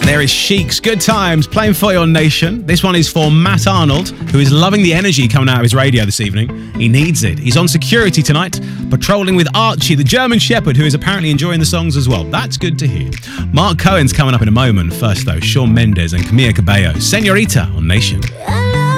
There is Sheik's Good Times playing for your nation. This one is for Matt Arnold, who is loving the energy coming out of his radio this evening. He needs it. He's on security tonight, patrolling with Archie, the German Shepherd, who is apparently enjoying the songs as well. That's good to hear. Mark Cohen's coming up in a moment. First, though, Shawn Mendes and Camila Cabello. Senorita on Nation.